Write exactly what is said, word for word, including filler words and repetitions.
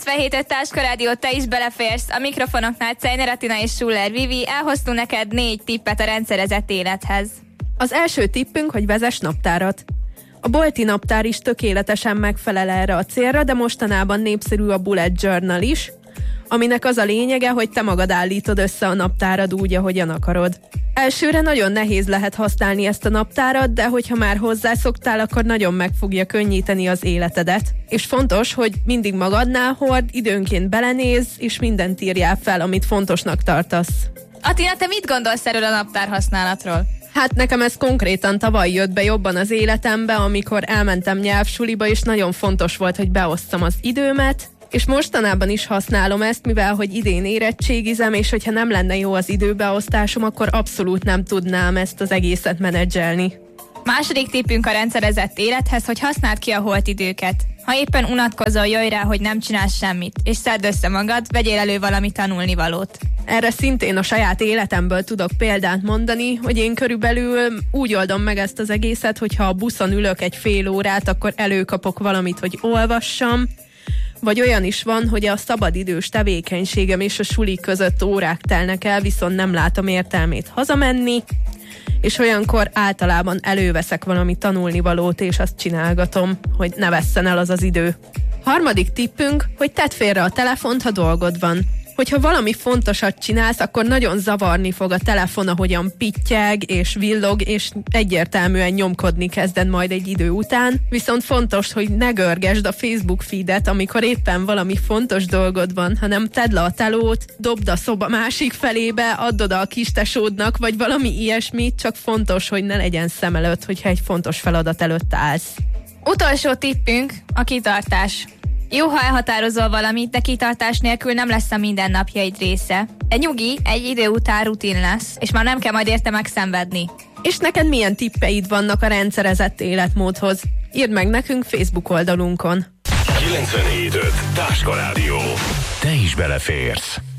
kilencvenhét Táska Rádió, te is beleférsz. A mikrofonoknál Czejner Atina és Schuller Vivi. Elhoztunk neked négy tippet a rendszerezett élethez. Az első tippünk, hogy vezess naptárat. A bolti naptár is tökéletesen megfelel erre a célra, de mostanában népszerű a bullet journal is, aminek az a lényege, hogy te magad állítod össze a naptárad úgy, ahogyan akarod. Elsőre nagyon nehéz lehet használni ezt a naptárat, de hogyha már hozzászoktál, akkor nagyon meg fogja könnyíteni az életedet. És fontos, hogy mindig magadnál hord, időnként belenézz, és mindent írjál fel, amit fontosnak tartasz. Atina, te mit gondolsz erről a naptár használatról? Hát nekem ez konkrétan tavaly jött be jobban az életembe, amikor elmentem nyelvsuliba, és nagyon fontos volt, hogy beosztam az időmet, és mostanában is használom ezt, mivel hogy idén érettségizem, és hogyha nem lenne jó az időbeosztásom, akkor abszolút nem tudnám ezt az egészet menedzselni. Második tippünk a rendszerezett élethez, hogy használd ki a holt időket. Ha éppen unatkozol, jöjj rá, hogy nem csinálsz semmit, és szedd össze magad, vegyél elő valami tanulnivalót. Erre szintén a saját életemből tudok példát mondani, hogy én körülbelül úgy oldom meg ezt az egészet, hogyha a buszon ülök egy fél órát, akkor előkapok valamit, hogy olvassam, vagy olyan is van, hogy a szabadidős tevékenységem és a suli között órák telnek el, viszont nem látom értelmét hazamenni, és olyankor általában előveszek valami tanulnivalót, és azt csinálgatom, hogy ne vesszen el az az idő. Harmadik tippünk, hogy tedd félre a telefont, ha dolgod van. Hogyha valami fontosat csinálsz, akkor nagyon zavarni fog a telefon, ahogyan pittyeg és villog, és egyértelműen nyomkodni kezded majd egy idő után. Viszont fontos, hogy ne görgesd a Facebook feedet, amikor éppen valami fontos dolgod van, hanem tedd le a telót, dobd a szoba másik felébe, add oda a kistesódnak, vagy valami ilyesmit, csak fontos, hogy ne legyen szem előtt, hogyha egy fontos feladat előtt állsz. Utolsó tippünk a kitartás. Jó, ha elhatározol valamit, de kitartás nélkül nem lesz a mindennapjaid része. Egy nyugi, egy idő után rutin lesz, és már nem kell majd érte megszenvedni. És neked milyen tippeid vannak a rendszerezett életmódhoz? Írd meg nekünk Facebook oldalunkon. kilencvenhét öt Táska Rádió. Te is beleférsz.